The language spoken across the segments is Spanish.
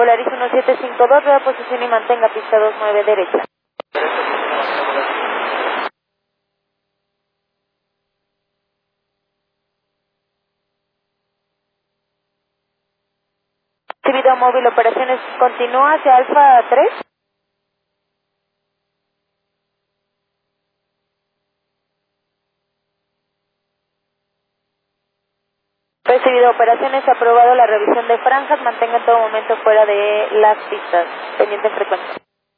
Polaris 1752, rueda posición y mantenga pista 29 derecha. Recibido móvil, operaciones continúa hacia Alfa 3. Recibido operaciones, aprobado la revisión de franjas, mantenga en todo momento fuera de las pistas, pendiente en frecuencia.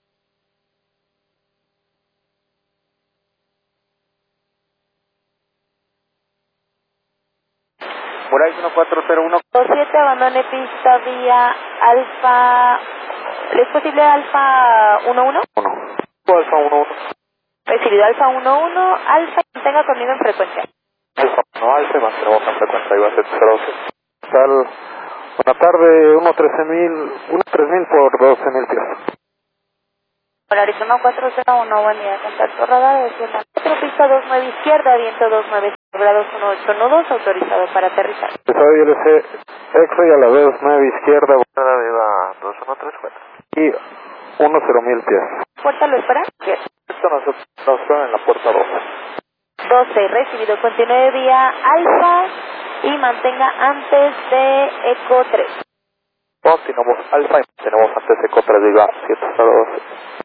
Polaris 1401. 27, abandone pista vía Alfa, ¿es posible Alfa 11? 1. Alfa 11. Recibido Alfa 11, Alfa, mantenga conmigo en frecuencia. Alfa 1 Alfa y mantenemos en frecuencia, ahí va a ser 02. Tal, buena tarde, 1.13.000 por 12.000 pies. Polaris 1401, buen día, contacto radar, descienda 4, pista 29 izquierda, viento 29 grados 18 nudos, autorizado para aterrizar. Pesado ILC, X-ray a la 29 izquierda, volada de la 2134. Y 10.000 pies. ¿Puerta lo espera? Bien. Esto nos espera en la puerta 12. 12, recibido, continúe vía Alfa y mantenga antes de Eco 3. Continuamos Alfa y tenemos antes de Eco 3, diga 702.